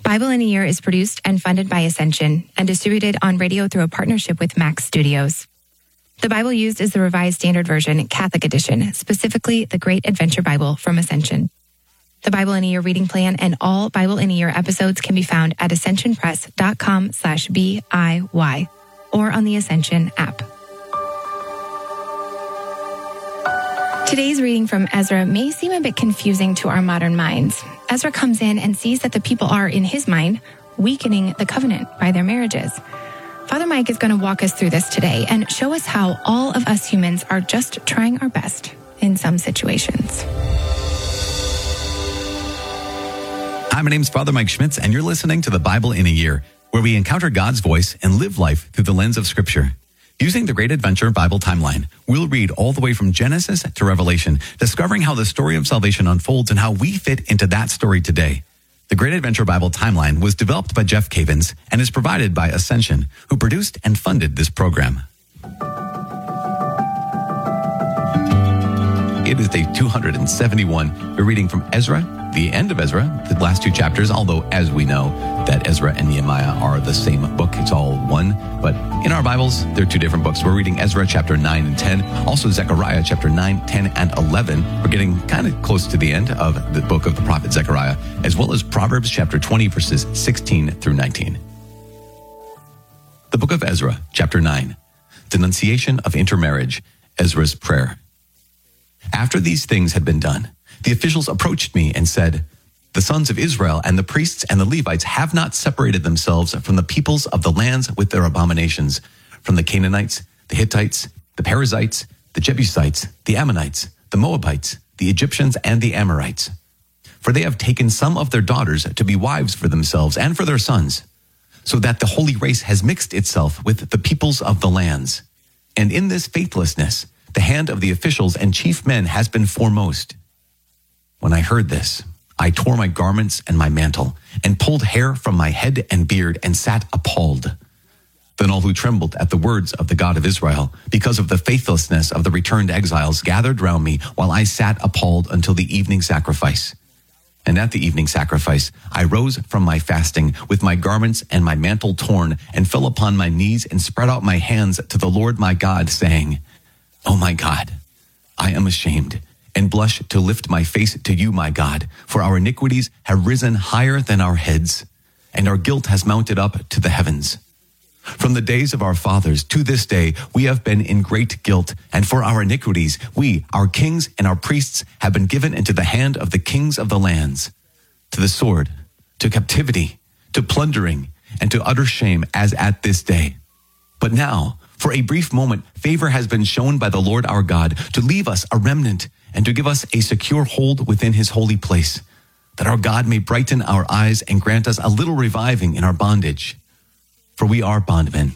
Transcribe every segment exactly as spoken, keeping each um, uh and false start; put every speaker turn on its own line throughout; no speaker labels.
Bible in a Year is produced and funded by Ascension and distributed on radio through a partnership with Max Studios. The Bible used is the Revised Standard Version, Catholic Edition, specifically the Great Adventure Bible from Ascension. The Bible in a Year reading plan and all Bible in a Year episodes can be found at ascensionpress.com slash B-I-Y or on the Ascension app. Today's reading from Ezra may seem a bit confusing to our modern minds. Ezra comes in and sees that the people are, in his mind, weakening the covenant by their marriages. Father Mike is going to walk us through this today and show us how all of us humans are just trying our best in some situations.
Hi, my name's Father Mike Schmitz, and you're listening to the Bible in a Year, where we encounter God's voice and live life through the lens of Scripture. Using the Great Adventure Bible timeline, we'll read all the way from Genesis to Revelation, discovering how the story of salvation unfolds and how we fit into that story today. The Great Adventure Bible timeline was developed by Jeff Cavins and is provided by Ascension, who produced and funded this program. It is day two hundred seventy-one. We're reading from Ezra, the end of Ezra, the last two chapters, although as we know that Ezra and Nehemiah are the same book. It's all one, but in our Bibles, they're two different books. We're reading Ezra chapter nine and ten, also Zechariah chapter nine, ten, and eleven. We're getting kind of close to the end of the book of the prophet Zechariah, as well as Proverbs chapter twenty, verses sixteen through nineteen. The book of Ezra, chapter nine, denunciation of intermarriage, Ezra's prayer. After these things had been done, the officials approached me and said, "The sons of Israel and the priests and the Levites have not separated themselves from the peoples of the lands with their abominations, from the Canaanites, the Hittites, the Perizzites, the Jebusites, the Ammonites, the Moabites, the Egyptians, and the Amorites. For they have taken some of their daughters to be wives for themselves and for their sons, so that the holy race has mixed itself with the peoples of the lands. And in this faithlessness, the hand of the officials and chief men has been foremost." When I heard this, I tore my garments and my mantle, and pulled hair from my head and beard, and sat appalled. Then all who trembled at the words of the God of Israel, because of the faithlessness of the returned exiles, gathered round me, while I sat appalled until the evening sacrifice. And at the evening sacrifice, I rose from my fasting, with my garments and my mantle torn, and fell upon my knees, and spread out my hands to the Lord my God, saying, "Oh my God, I am ashamed, and blush to lift my face to you, my God, for our iniquities have risen higher than our heads, and our guilt has mounted up to the heavens. From the days of our fathers to this day, we have been in great guilt, and for our iniquities, we, our kings and our priests, have been given into the hand of the kings of the lands, to the sword, to captivity, to plundering, and to utter shame, as at this day. But now, for a brief moment, favor has been shown by the Lord our God to leave us a remnant and to give us a secure hold within his holy place, that our God may brighten our eyes and grant us a little reviving in our bondage. For we are bondmen.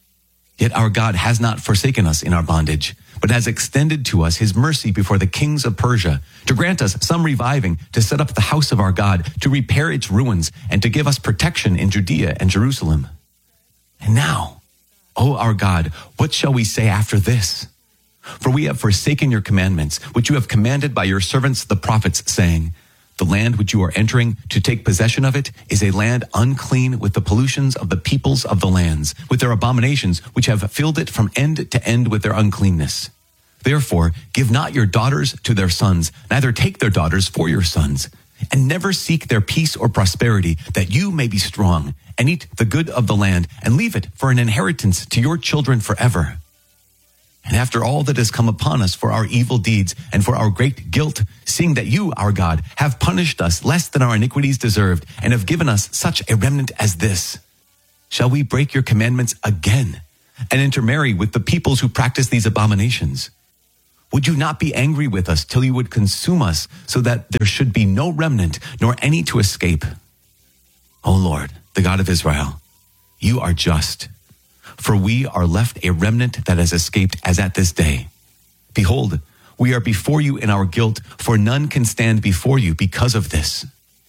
Yet our God has not forsaken us in our bondage, but has extended to us his mercy before the kings of Persia, to grant us some reviving, to set up the house of our God, to repair its ruins, and to give us protection in Judea and Jerusalem. And now, O our God, what shall we say after this? For we have forsaken your commandments, which you have commanded by your servants the prophets, saying, the land which you are entering to take possession of it is a land unclean with the pollutions of the peoples of the lands, with their abominations, which have filled it from end to end with their uncleanness. Therefore, give not your daughters to their sons, neither take their daughters for your sons, and never seek their peace or prosperity, that you may be strong, and eat the good of the land, and leave it for an inheritance to your children forever. And after all that has come upon us for our evil deeds and for our great guilt, seeing that you, our God, have punished us less than our iniquities deserved, and have given us such a remnant as this, shall we break your commandments again and intermarry with the peoples who practice these abominations? Would you not be angry with us till you would consume us, so that there should be no remnant nor any to escape? O Lord, the God of Israel, you are just. For we are left a remnant that has escaped as at this day. Behold, we are before you in our guilt, for none can stand before you because of this.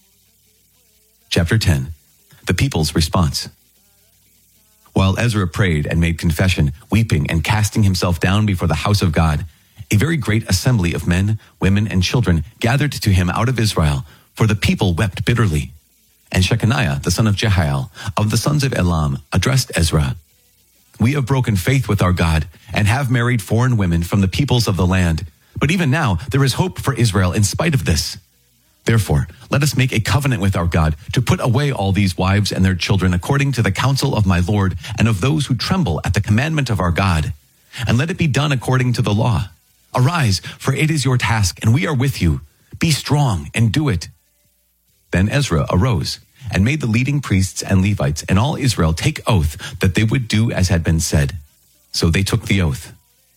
Chapter ten, the people's response. While Ezra prayed and made confession, weeping and casting himself down before the house of God, a very great assembly of men, women, and children gathered to him out of Israel, for the people wept bitterly. And Shechaniah, the son of Jehiel, of the sons of Elam, addressed Ezra. We have broken faith with our God and have married foreign women from the peoples of the land. But even now, there is hope for Israel in spite of this. Therefore, let us make a covenant with our God to put away all these wives and their children according to the counsel of my Lord and of those who tremble at the commandment of our God. And let it be done according to the law. Arise, for it is your task, and we are with you. Be strong and do it. Then Ezra arose and made the leading priests and Levites and all Israel take oath that they would do as had been said. So they took the oath.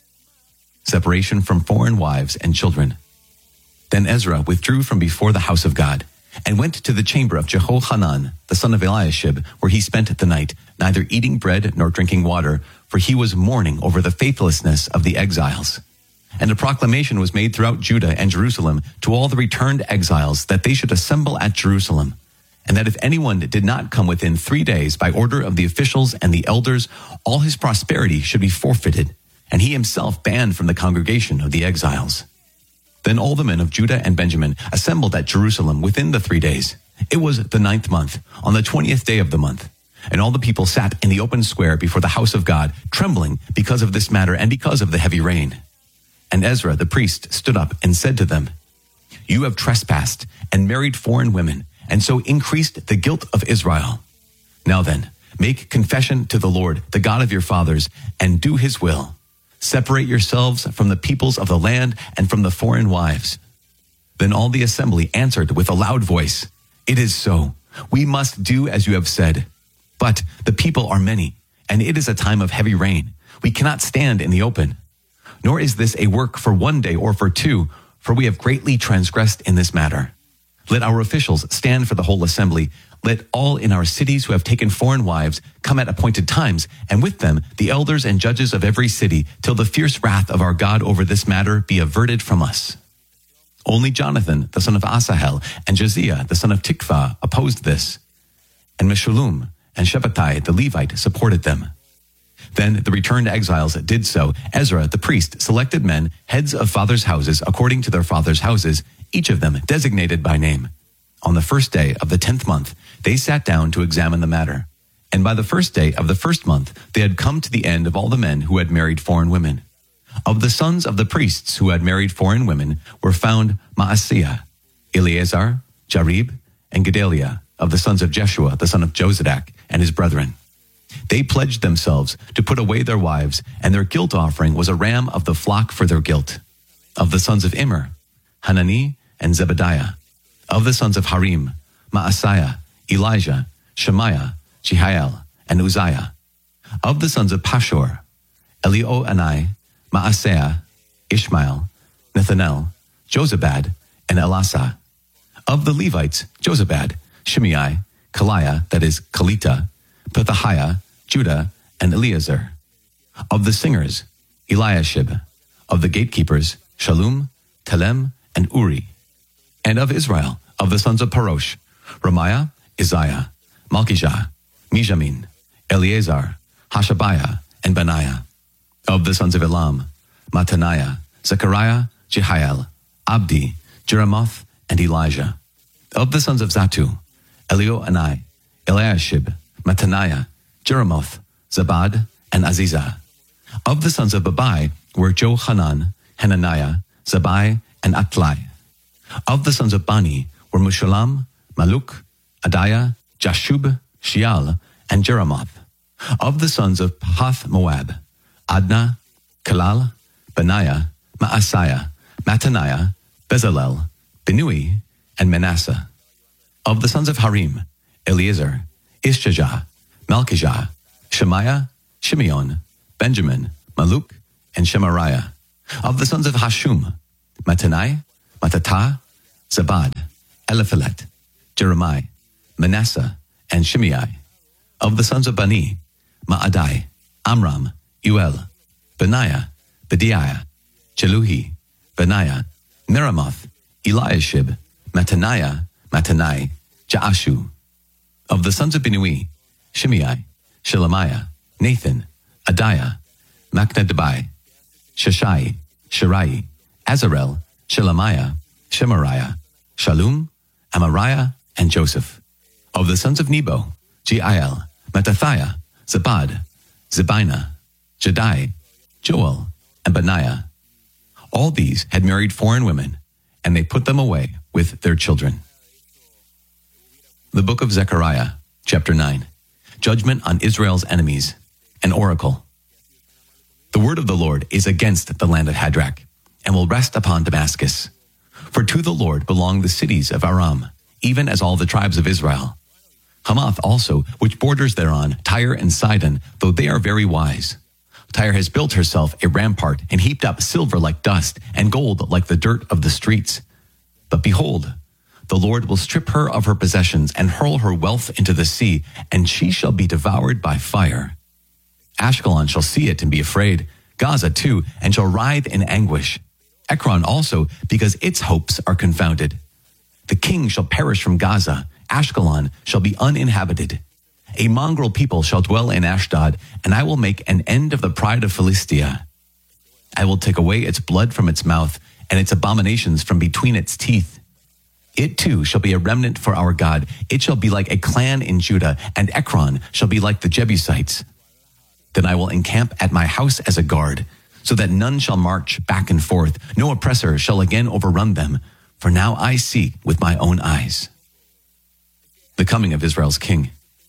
Separation from foreign wives and children. Then Ezra withdrew from before the house of God and went to the chamber of Jehohanan, the son of Eliashib, where he spent the night, neither eating bread nor drinking water, for he was mourning over the faithlessness of the exiles. And a proclamation was made throughout Judah and Jerusalem to all the returned exiles that they should assemble at Jerusalem, and that if anyone did not come within three days by order of the officials and the elders, all his prosperity should be forfeited, and he himself banned from the congregation of the exiles. Then all the men of Judah and Benjamin assembled at Jerusalem within the three days. It was the ninth month, on the twentieth day of the month. And all the people sat in the open square before the house of God, trembling because of this matter and because of the heavy rain. And Ezra the priest stood up and said to them, You have trespassed and married foreign women, and so increased the guilt of Israel. Now then, make confession to the Lord, the God of your fathers, and do his will. Separate yourselves from the peoples of the land and from the foreign wives. Then all the assembly answered with a loud voice, It is so. We must do as you have said. But the people are many, and it is a time of heavy rain. We cannot stand in the open. Nor is this a work for one day or for two, for we have greatly transgressed in this matter. Let our officials stand for the whole assembly. Let all in our cities who have taken foreign wives come at appointed times, and with them the elders and judges of every city, till the fierce wrath of our God over this matter be averted from us. Only Jonathan, the son of Asahel, and Josiah, the son of Tikvah, opposed this. And Meshullam and Shabbatai, the Levite, supported them. Then the returned exiles did so. Ezra, the priest, selected men, heads of fathers' houses, according to their fathers' houses, each of them designated by name. On the first day of the tenth month, they sat down to examine the matter. And by the first day of the first month, they had come to the end of all the men who had married foreign women. Of the sons of the priests who had married foreign women were found Maaseiah, Eleazar, Jarib, and Gedaliah, of the sons of Jeshua, the son of Jozadak, and his brethren. They pledged themselves to put away their wives, and their guilt offering was a ram of the flock for their guilt. Of the sons of Immer, Hanani and Zebediah. Of the sons of Harim, Maaseiah, Elijah, Shemaiah, Jehiel, and Uzziah. Of the sons of Pashur, Elioenai, Maaseiah, Ishmael, Nethanel, Jozabad, and Elasah. Of the Levites, Jozabad, Shimei, Kaliah, that is, Kalita, Pethahiah, Judah, and Eleazar. Of the singers, Eliashib. Of the gatekeepers, Shallum, Telem, and Uri. And of Israel, of the sons of Parosh, Ramiah, Isaiah, Malchijah, Mijamin, Eleazar, Hashabiah, and Benaiah. Of the sons of Elam, Mattaniah, Zechariah, Jehiel, Abdi, Jeremoth, and Elijah. Of the sons of Zatu, Elioenai, Eliashib, Mattaniah, Jeremoth, Zabad, and Azizah. Of the sons of Babai were Johanan, Hananiah, Zabai, and Atlai. Of the sons of Bani were Meshullam, Maluk, Adiah, Jashub, Sheal, and Jeremoth. Of the sons of Pahath Moab, Adnah, Kalal, Benaiah, Maaseiah, Mattaniah, Bezalel, Benui, and Manasseh. Of the sons of Harim, Eleazar, Ishjah, Malchijah, Shemaiah, Shimeon, Benjamin, Maluk, and Shemariah. Of the sons of Hashum, Mattanai, Mattatah, Zabad, Eliphelet, Jeremiah, Manasseh, and Shimei. Of the sons of Bani, Maadai, Amram, Uel, Benaiah, Bediah, Cheluhi, Benaiah, Meramoth, Eliashib, Mattaniah, Mattanai, Jaashu. Of the sons of Binui, Shimei, Shelemiah, Nathan, Adiah, Machnadabai, Sheshai, Shirai, Azarel, Shelemiah, Shemariah, Shallum, Amariah, and Joseph. Of the sons of Nebo, Jeiel, Mattathiah, Zabad, Zebina, Jadai, Joel, and Benaiah. All these had married foreign women, and they put them away with their children. The book of Zechariah, chapter nine. Judgment on Israel's enemies, an oracle. The word of the Lord is against the land of Hadrach, and will rest upon Damascus. For to the Lord belong the cities of Aram, even as all the tribes of Israel. Hamath also, which borders thereon, Tyre and Sidon, though they are very wise. Tyre has built herself a rampart, and heaped up silver like dust, and gold like the dirt of the streets. But behold, the Lord will strip her of her possessions, and hurl her wealth into the sea, and she shall be devoured by fire. Ashkelon shall see it and be afraid, Gaza too, and shall writhe in anguish. Ekron also, because its hopes are confounded. The king shall perish from Gaza, Ashkelon shall be uninhabited. A mongrel people shall dwell in Ashdod, and I will make an end of the pride of Philistia. I will take away its blood from its mouth, and its abominations from between its teeth. It too shall be a remnant for our God. It shall be like a clan in Judah, and Ekron shall be like the Jebusites. Then I will encamp at my house as a guard, so that none shall march back and forth. No oppressor shall again overrun them, for now I see with my own eyes. The coming of Israel's king.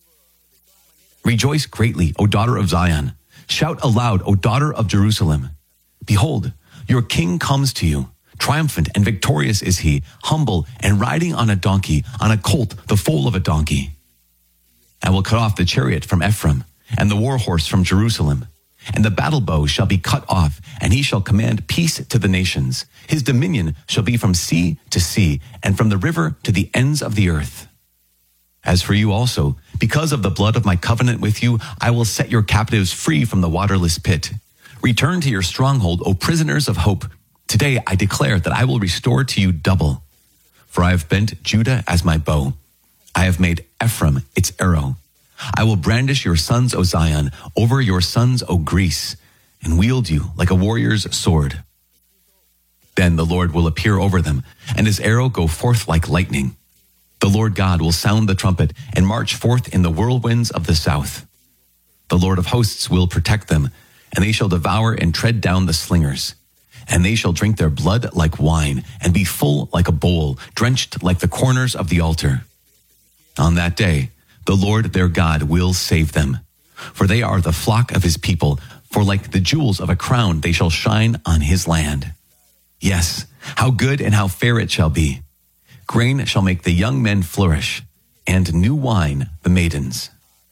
Rejoice greatly, O daughter of Zion. Shout aloud, O daughter of Jerusalem. Behold, your king comes to you. Triumphant and victorious is he, humble and riding on a donkey, on a colt, the foal of a donkey. I will cut off the chariot from Ephraim, and the war horse from Jerusalem. And the battle bow shall be cut off, and he shall command peace to the nations. His dominion shall be from sea to sea, and from the river to the ends of the earth. As for you also, because of the blood of my covenant with you, I will set your captives free from the waterless pit. Return to your stronghold, O prisoners of hope. Today I declare that I will restore to you double. For I have bent Judah as my bow. I have made Ephraim its arrow. I will brandish your sons, O Zion, over your sons, O Greece, and wield you like a warrior's sword. Then the Lord will appear over them, and his arrow go forth like lightning. The Lord God will sound the trumpet and march forth in the whirlwinds of the south. The Lord of hosts will protect them, and they shall devour and tread down the slingers. And they shall drink their blood like wine, and be full like a bowl, drenched like the corners of the altar. On that day, the Lord their God will save them. For they are the flock of his people, for like the jewels of a crown they shall shine on his land. Yes, how good and how fair it shall be. Grain shall make the young men flourish, and new wine the maidens.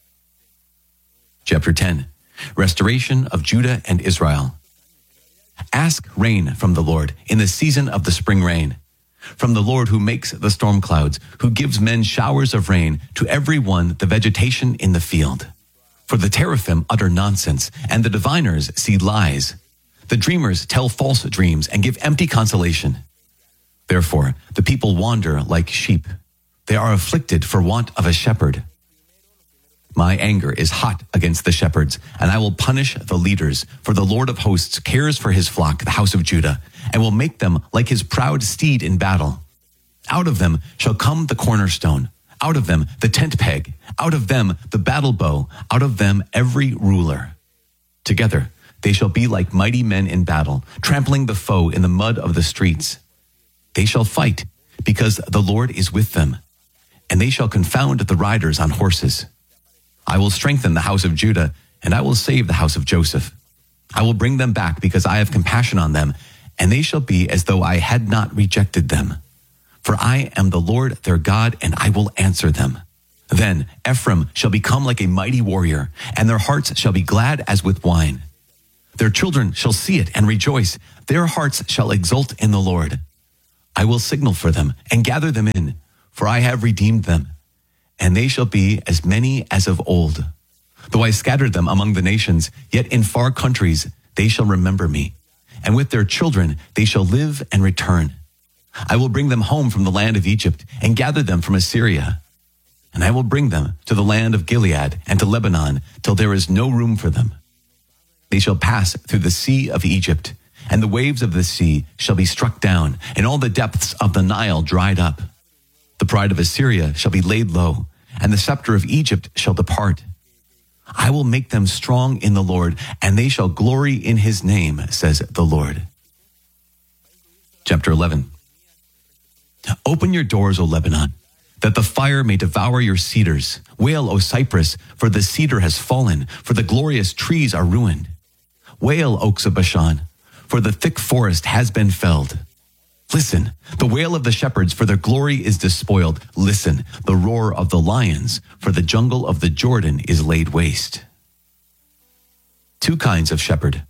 Chapter ten. Restoration of Judah and Israel. Ask rain from the Lord in the season of the spring rain. From the Lord who makes the storm clouds, who gives men showers of rain, to every one the vegetation in the field. For the teraphim utter nonsense, and the diviners see lies. The dreamers tell false dreams and give empty consolation. Therefore, the people wander like sheep. They are afflicted for want of a shepherd. My anger is hot against the shepherds, and I will punish the leaders. For the Lord of hosts cares for his flock, the house of Judah, and will make them like his proud steed in battle. Out of them shall come the cornerstone, out of them the tent peg, out of them the battle bow, out of them every ruler. Together they shall be like mighty men in battle, trampling the foe in the mud of the streets. They shall fight, because the Lord is with them, and they shall confound the riders on horses. I will strengthen the house of Judah, and I will save the house of Joseph. I will bring them back, because I have compassion on them, and they shall be as though I had not rejected them. For I am the Lord their God, and I will answer them. Then Ephraim shall become like a mighty warrior, and their hearts shall be glad as with wine. Their children shall see it and rejoice. Their hearts shall exult in the Lord. I will signal for them and gather them in, for I have redeemed them, and they shall be as many as of old. Though I scattered them among the nations, yet in far countries they shall remember me, and with their children they shall live and return. I will bring them home from the land of Egypt and gather them from Assyria. And I will bring them to the land of Gilead and to Lebanon till there is no room for them. They shall pass through the sea of Egypt, and the waves of the sea shall be struck down, and all the depths of the Nile dried up. The pride of Assyria shall be laid low, and the scepter of Egypt shall depart. I will make them strong in the Lord, and they shall glory in his name, says the Lord. Chapter eleven. Open your doors, O Lebanon, that the fire may devour your cedars. Wail, O Cypress, for the cedar has fallen, for the glorious trees are ruined. Wail, oaks of Bashan, for the thick forest has been felled. Listen, the wail of the shepherds, for their glory is despoiled. Listen, the roar of the lions, for the jungle of the Jordan is laid waste. Two kinds of shepherd.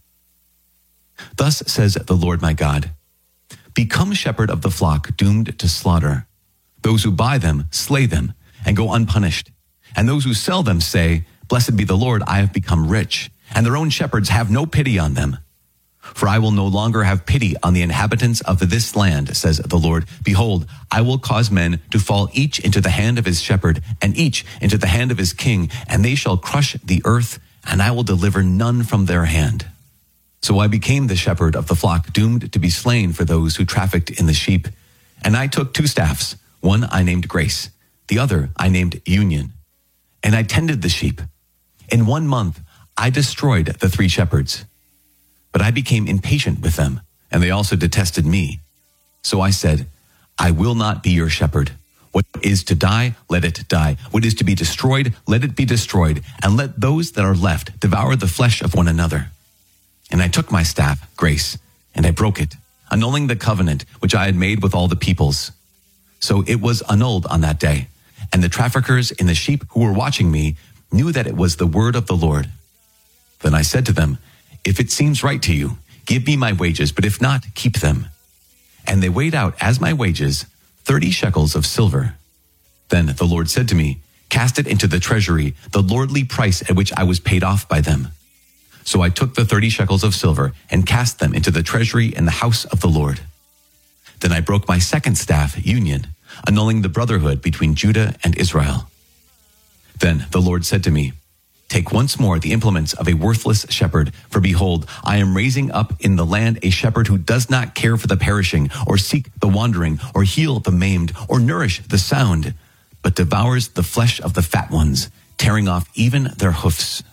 Thus says the Lord my God, become shepherd of the flock doomed to slaughter. Those who buy them slay them and go unpunished. And those who sell them say, blessed be the Lord, I have become rich. And their own shepherds have no pity on them. For I will no longer have pity on the inhabitants of this land, says the Lord. Behold, I will cause men to fall each into the hand of his shepherd, and each into the hand of his king, and they shall crush the earth, and I will deliver none from their hand. So I became the shepherd of the flock, doomed to be slain for those who trafficked in the sheep. And I took two staffs, one I named Grace, the other I named Union. And I tended the sheep. In one month I destroyed the three shepherds. But I became impatient with them, and they also detested me. So I said, I will not be your shepherd. What is to die, let it die. What is to be destroyed, let it be destroyed. And let those that are left devour the flesh of one another. And I took my staff, Grace, and I broke it, annulling the covenant which I had made with all the peoples. So it was annulled on that day. And the traffickers in the sheep who were watching me knew that it was the word of the Lord. Then I said to them, if it seems right to you, give me my wages, but if not, keep them. And they weighed out as my wages thirty shekels of silver. Then the Lord said to me, cast it into the treasury, the lordly price at which I was paid off by them. So I took the thirty shekels of silver and cast them into the treasury in the house of the Lord. Then I broke my second staff, Union, annulling the brotherhood between Judah and Israel. Then the Lord said to me, take once more the implements of a worthless shepherd, for behold, I am raising up in the land a shepherd who does not care for the perishing, or seek the wandering, or heal the maimed, or nourish the sound, but devours the flesh of the fat ones, tearing off even their hoofs.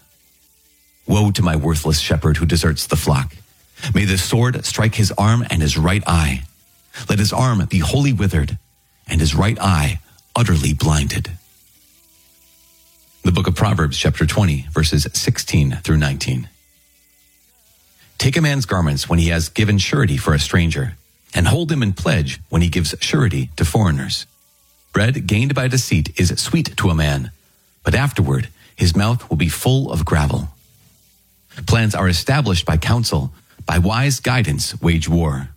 Woe to my worthless shepherd who deserts the flock. May the sword strike his arm and his right eye. Let his arm be wholly withered, and his right eye utterly blinded. The book of Proverbs, chapter twenty, verses sixteen through nineteen. Take a man's garments when he has given surety for a stranger, and hold him in pledge when he gives surety to foreigners. Bread gained by deceit is sweet to a man, but afterward his mouth will be full of gravel. Plans are established by counsel, by wise guidance wage war.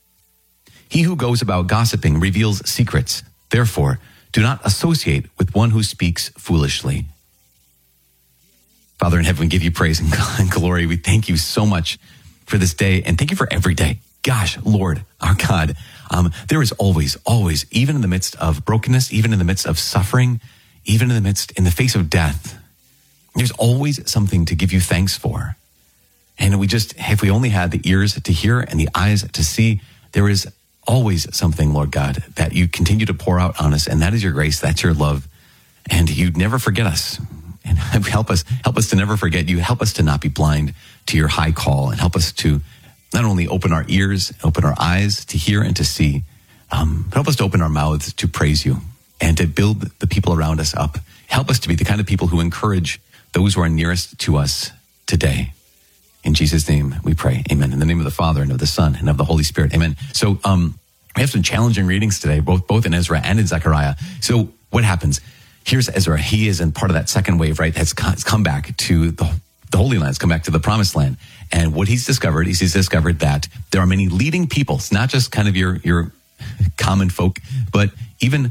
He who goes about gossiping reveals secrets. Therefore, do not associate with one who speaks foolishly. Father in heaven, we give you praise and glory. We thank you so much for this day, and thank you for every day. Gosh, Lord, our God, um, there is always, always, even in the midst of brokenness, even in the midst of suffering, even in the midst, in the face of death, there's always something to give you thanks for. And we just, if we only had the ears to hear and the eyes to see, there is always something, Lord God, that you continue to pour out on us. And that is your grace. That's your love. And you never forget us. And help us, help us to never forget you. Help us to not be blind to your high call, and help us to not only open our ears, open our eyes to hear and to see, um, but help us to open our mouths to praise you and to build the people around us up. Help us to be the kind of people who encourage those who are nearest to us today. In Jesus' name we pray. Amen. In the name of the Father and of the Son and of the Holy Spirit. Amen. So um, we have some challenging readings today, both, both in Ezra and in Zechariah. So what happens? Here's Ezra. He is in part of that second wave, right? Has come back to the, the Holy Land, has come back to the Promised Land. And what he's discovered is he's discovered that there are many leading peoples, not just kind of your, your common folk, but even